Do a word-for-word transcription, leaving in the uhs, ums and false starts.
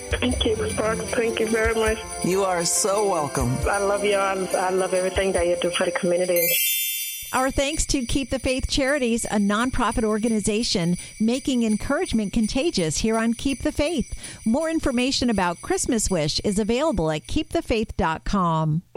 Thank you, Spark. Thank you very much. You are so welcome. I love you. I, I love everything that you do for the community. Our thanks to Keep the Faith Charities, a nonprofit organization making encouragement contagious here on Keep the Faith. More information about Christmas Wish is available at keep the faith dot com.